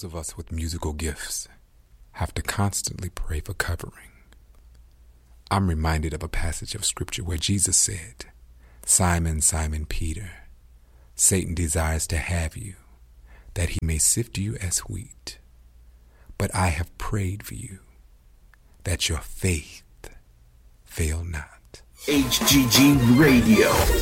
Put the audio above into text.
Those of us with musical gifts have to constantly pray for covering. I'm reminded of a passage of scripture where Jesus said, "Simon, Simon Peter, Satan desires to have you, that he may sift you as wheat. But I have prayed for you, that your faith fail not." HGG Radio.